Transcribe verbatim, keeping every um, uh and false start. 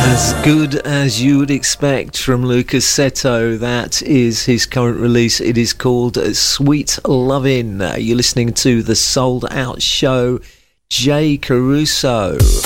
As good as you would expect from Lucas Seto. That is his current release. It is called Sweet Lovin'. You're listening to the Sold Out Show. Jay Caruso.